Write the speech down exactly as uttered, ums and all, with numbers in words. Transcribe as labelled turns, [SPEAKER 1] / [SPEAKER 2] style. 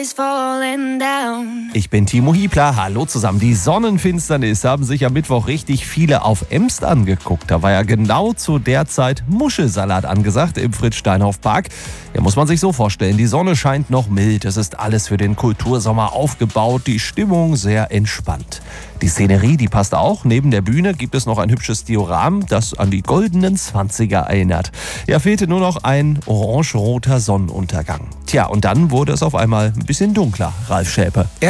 [SPEAKER 1] Ich bin Timo Hiebler, hallo zusammen. Die Sonnenfinsternis haben sich am Mittwoch richtig viele auf Emst angeguckt. Da war ja genau zu der Zeit Muschelsalat angesagt im Fritz-Steinhoff-Park. Ja, muss man sich so vorstellen, die Sonne scheint noch mild, es ist alles für den Kultursommer aufgebaut, die Stimmung sehr entspannt. Die Szenerie, die passt auch. Neben der Bühne gibt es noch ein hübsches Dioram, das an die goldenen Zwanziger erinnert. Ja, fehlte nur noch ein orange-roter Sonnenuntergang. Tja, und dann wurde es auf einmal ein bisschen dunkler, Ralf Schäpe.